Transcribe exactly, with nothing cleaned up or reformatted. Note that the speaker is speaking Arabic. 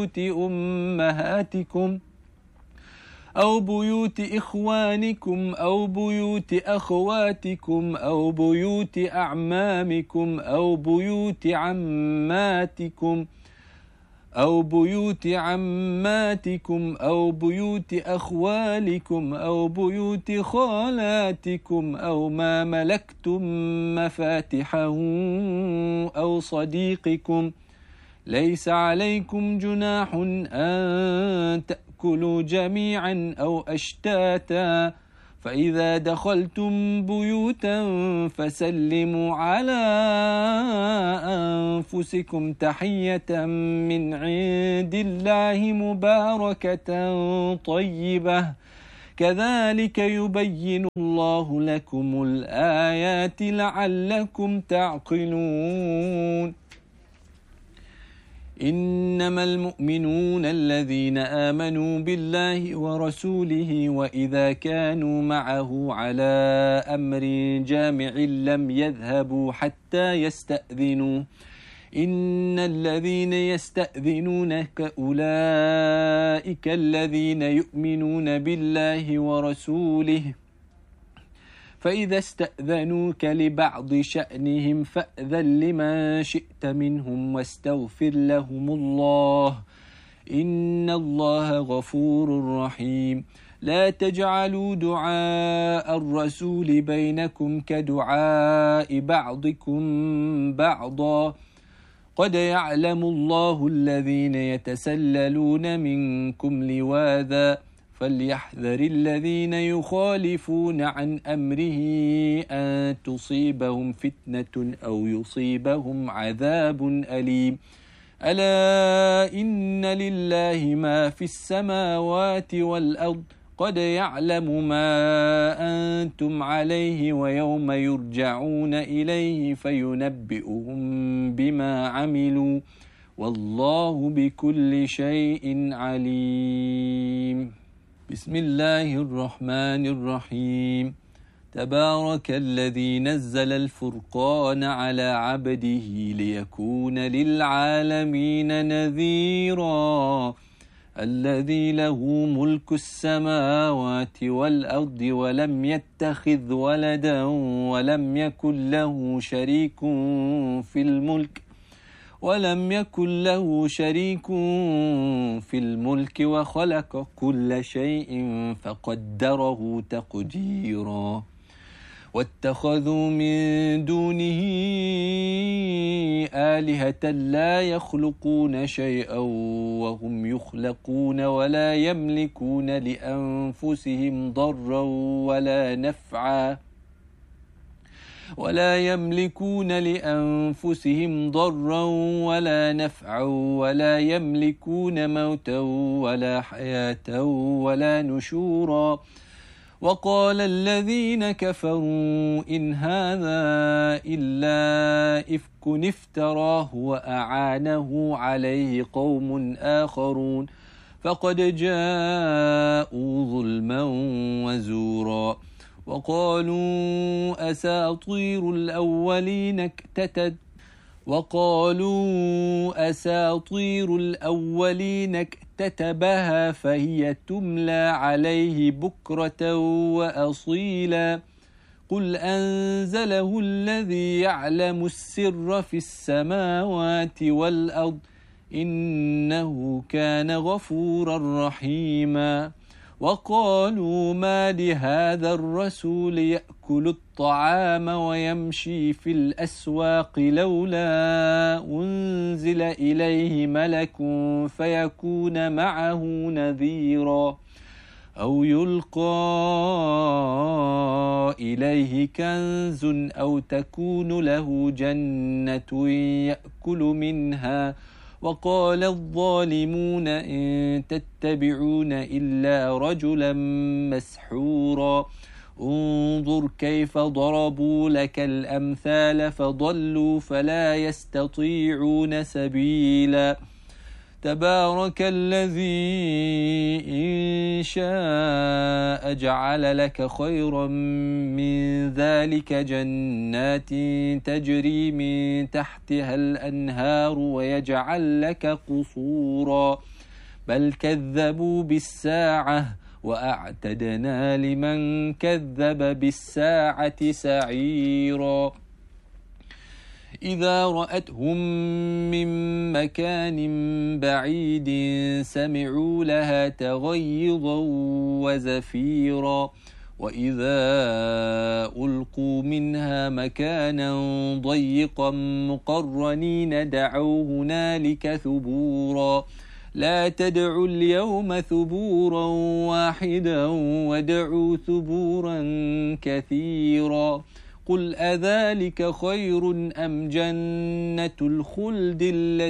بيوت أمهاتكم أو بيوت إخوانكم أو بيوت أخواتكم أو بيوت أعمامكم أو بيوت عماتكم أو بيوت عماتكم أو بيوت أخوالكم أو بيوت خالاتكم أو ما ملكتم مفاتحه أو صديقكم. ليس عليكم جناح أن تأكلوا جميعا أو أشتاتا، فإذا دخلتم بيوتا فسلموا على أنفسكم تحية من عند الله مباركة طيبة، كذلك يبين الله لكم الآيات لعلكم تعقلون. إنما المؤمنون الذين آمنوا بالله ورسوله وإذا كانوا معه على أمر جامع لم يذهبوا حتى يستأذنوا. إن الذين يستأذنونك أولئك الذين يؤمنون بالله ورسوله، فإذا استأذنوك لبعض شأنهم فأذن لمن شئت منهم واستغفر لهم الله، إن الله غفور رحيم. لا تجعلوا دعاء الرسول بينكم كدعاء بعضكم بعضا، قد يعلم الله الذين يتسللون منكم لواذا، فليحذر الذين يخالفون عن أمره أن تصيبهم فتنة أو يصيبهم عذاب أليم. ألا إن لله ما في السماوات والأرض، قد يعلم ما أنتم عليه ويوم يرجعون إليه فينبئهم بما عملوا، والله بكل شيء عليم. بسم الله الرحمن الرحيم. تبارك الذي نزل الفرقان على عبده ليكون للعالمين نذيرا، الذي له ملك السماوات والأرض ولم يتخذ ولدا ولم يكن له شريك في الملك ولم يكن له شريك في الملك وخلق كل شيء فقدره تقديرا. واتخذوا من دونه آلهة لا يخلقون شيئا وهم يخلقون ولا يملكون لأنفسهم ضرا ولا نفعا ولا يملكون لأنفسهم ضرا ولا نفعا ولا يملكون موتا ولا حياة ولا نشورا. وقال الذين كفروا إن هذا إلا إفك افتراه وأعانه عليه قوم آخرون فقد جاءوا ظلما وزورا. وقالوا أساطير الأولين اكتتب وقالوا أساطير الأولين اكتتبها فهي تملى عليه بكرة وأصيلا. قل أنزله الذي يعلم السر في السماوات والأرض إنه كان غفورا رحيما. وقالوا ما لهذا الرسول يأكل الطعام ويمشي في الأسواق لولا أنزل إليه ملك فيكون معه نذيرا أو يلقى إليه كنز أو تكون له جنة يأكل منها. وقال الظالمون إن تتبعون إلا رجلا مسحورا. انظر كيف ضربوا لك الأمثال فضلوا فلا يستطيعون سبيلا. تبارك الذي إن شاء جعل لك خيرا من ذلك جنات تجري من تحتها الأنهار ويجعل لك قصورا بل كذبوا بالساعة وأعتدنا لمن كذب بالساعة سعيرا إذا رأتهم من مكان بعيد سمعوا لها تغيظا وزفيرا وإذا ألقوا منها مكانا ضيقا مقرنين دعوا هنالك ثبورا لا تدعوا اليوم ثبورا واحدا وادعوا ثبورا كثيرا قل أذلك خير أم جنة الخلد التي